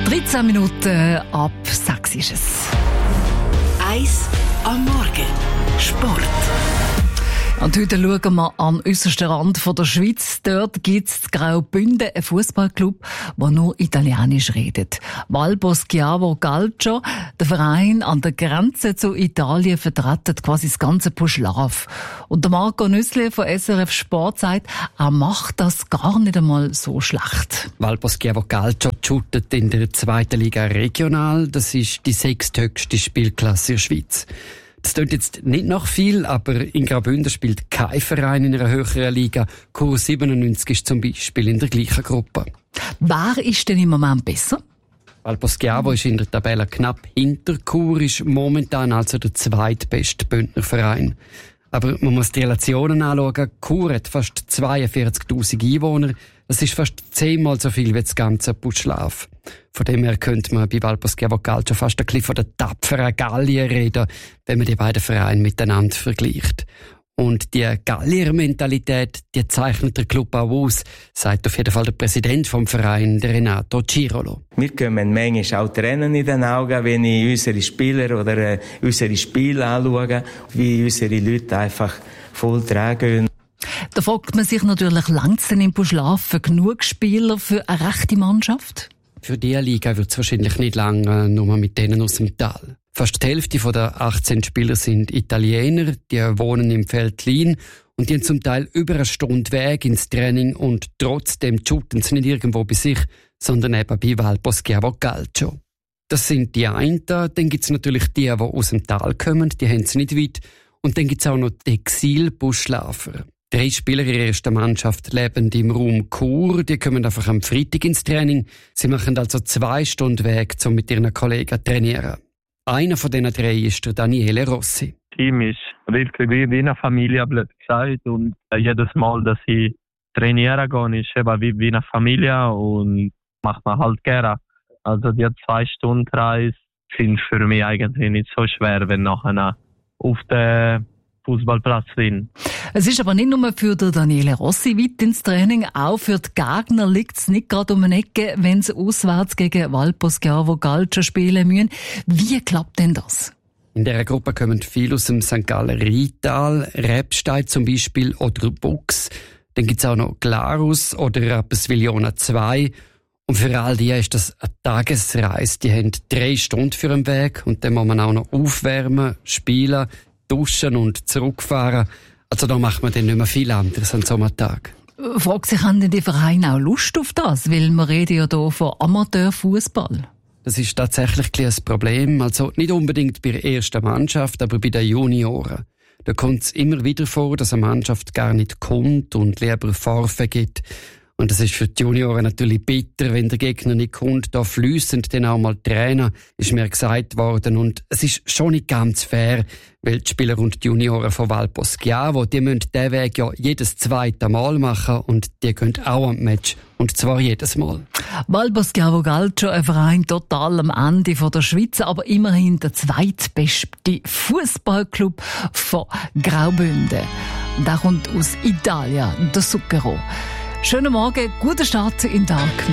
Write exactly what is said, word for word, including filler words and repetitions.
dreizehn Minuten ab sechs ist es. Eis am Morgen. Sport. Und heute schauen wir am äussersten Rand von der Schweiz. Dort gibt es Graubünden, einen Fußballclub, der nur Italienisch redet. Val Poschiavo Calcio, der Verein an der Grenze zu Italien, vertritt quasi das ganze Puschlav. Und der Marco Nüssli von S R F Sport sagt, er macht das gar nicht einmal so schlecht. Val Poschiavo Calcio shootet in der zweiten Liga regional. Das ist die sechsthöchste Spielklasse in der Schweiz. Das klingt jetzt nicht nach viel, aber in Graubünden spielt kein Verein in einer höheren Liga. Chur siebenundneunzig ist zum Beispiel in der gleichen Gruppe. Wer ist denn im Moment besser? Val Poschiavo ist in der Tabelle knapp hinter Chur, ist momentan also der zweitbeste Bündner Verein. Aber man muss die Relationen anschauen. Chur hat fast zweiundvierzigtausend Einwohner. Das ist fast zehnmal so viel wie das ganze Puschlav. Von dem her könnte man bei Val Poschiavo Calcio fast ein bisschen von der tapferen Gallier reden, wenn man die beiden Vereine miteinander vergleicht. Und die Gallier-Mentalität, die zeichnet der Club auch aus, sagt auf jeden Fall der Präsident vom Verein, der Renato Cirolo. Wir können manchmal auch Tränen in den Augen, wenn ich unsere Spieler oder äh, unsere Spiele anschaue, wie unsere Leute einfach voll tragen. Da fragt man sich natürlich, langsam im Puschlav für genug Spieler für eine rechte Mannschaft? Für diese Liga wird es wahrscheinlich nicht lange, nur mit denen aus dem Tal. Fast die Hälfte der achtzehn Spieler sind Italiener, die wohnen im Veltlin und die haben zum Teil über eine Stunde Weg ins Training und trotzdem shooten sie nicht irgendwo bei sich, sondern eben bei Val Poschiavo Calcio. Das sind die einen, dann gibt es natürlich die, die aus dem Tal kommen, die haben es nicht weit. Und dann gibt es auch noch die Exil-Buschlafer. Drei Spieler ihrer ersten Mannschaft leben im Raum Chur. Die kommen einfach am Freitag ins Training. Sie machen also zwei Stunden Weg, um mit ihren Kollegen zu trainieren. Einer von diesen drei ist der Daniele Rossi. Das Team ist wirklich wie eine Familie, blöd gesagt. Und jedes Mal, dass ich trainieren gehe, ist eben wie, wie eine Familie und macht man halt gerne. Also die zwei Stunden Reise sind für mich eigentlich nicht so schwer, wenn nachher auf den Fußballplatz sind. Es ist aber nicht nur für den Daniele Rossi weit ins Training, auch für die Gegner liegt es nicht gerade um eine Ecke, wenn sie auswärts gegen Val Poschiavo Calcio spielen müssen. Wie klappt denn das? In dieser Gruppe kommen viele aus dem Sankt Galler Rheintal, Rebstein zum Beispiel oder Bux. Dann gibt es auch noch Glarus oder Rapperswil-Jona zwei. Und für all die ist das eine Tagesreise. Die haben drei Stunden für den Weg und dann muss man auch noch aufwärmen, spielen, duschen und zurückfahren. Also da macht man dann nicht mehr viel anderes an so einem Tag. Fragt sich, haben denn die Vereine auch Lust auf das? Weil wir reden ja hier von Amateurfußball. Das ist tatsächlich ein Problem. Also nicht unbedingt bei der ersten Mannschaft, aber bei den Junioren. Da kommt es immer wieder vor, dass eine Mannschaft gar nicht kommt und lieber Forfait gibt. Und das ist für die Junioren natürlich bitter, wenn der Gegner nicht kommt. Da fliessen dann auch mal Tränen, ist mir gesagt worden. Und es ist schon nicht ganz fair, weil die Spieler und die Junioren von Val Poschiavo, die müssen diesen Weg ja jedes zweite Mal machen und die gehen auch am Match. Und zwar jedes Mal. Val Poschiavo Calcio, ein Verein total am Ende der Schweiz, aber immerhin der zweitbeste Fußballclub von Graubünden. Und der kommt aus Italien, der Zucchero. Schönen Morgen, guten Start in den Tag.